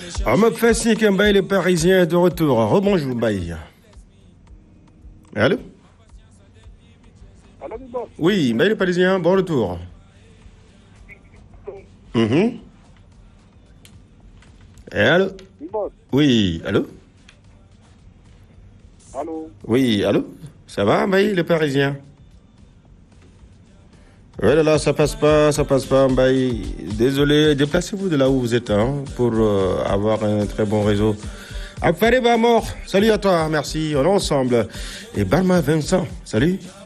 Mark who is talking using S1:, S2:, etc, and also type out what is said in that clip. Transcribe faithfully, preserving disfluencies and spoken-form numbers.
S1: On me fait signe qu'un bail, le Parisien est de retour. Rebonjour, bail. Allô? Oui, bail, le Parisien, bon retour. Mm-hmm. Et allô? Oui, allô?
S2: Allô?
S1: Oui, allô? Ça va, bail, le Parisien? Oui, là, là, ça passe pas, ça passe pas, Mbaye. Désolé, déplacez-vous de là où vous êtes hein, pour euh, avoir un très bon réseau. Affaire mort. Salut à toi, merci. On est ensemble. Et Balma Vincent, salut.